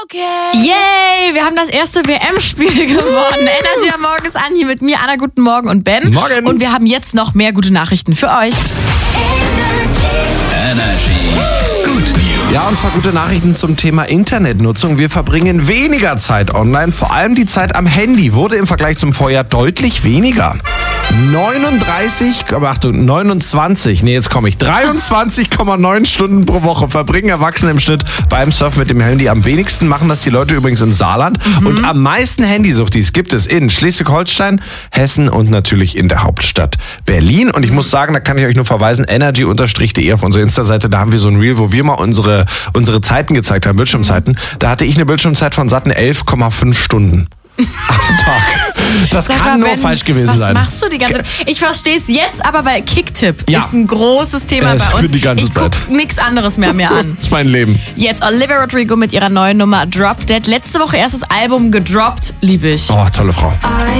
Okay. Yay, wir haben das erste WM-Spiel gewonnen. Energy am Morgen ist an, hier mit mir, Anna, guten Morgen und Ben. Morgen. Und wir haben jetzt noch mehr gute Nachrichten für euch. Energy. Good News. Ja, und zwar gute Nachrichten zum Thema Internetnutzung. Wir verbringen weniger Zeit online, vor allem die Zeit am Handy wurde im Vergleich zum Vorjahr deutlich weniger. 23,9 Stunden pro Woche verbringen Erwachsene im Schnitt beim Surfen mit dem Handy. Am wenigsten machen das die Leute übrigens im Saarland. Und am meisten Handysuchtis gibt es in Schleswig-Holstein, Hessen und natürlich in der Hauptstadt Berlin. Und ich muss sagen, da kann ich euch nur verweisen, energy_de auf unserer Insta-Seite. Da haben wir so ein Reel, wo wir mal unsere Zeiten gezeigt haben, Bildschirmzeiten. Da hatte ich eine Bildschirmzeit von satten 11,5 Stunden. Am Tag. Das kann nur falsch gewesen sein. Was machst du die ganze Zeit? Ich verstehe es jetzt, aber weil Kicktipp ist ein großes Thema bei uns. Die ganze ich gucke nichts anderes mehr mir an. Das ist mein Leben. Jetzt Olivia Rodrigo mit ihrer neuen Nummer Drop Dead. Letzte Woche erst das Album gedroppt, liebe ich. Oh, tolle Frau. I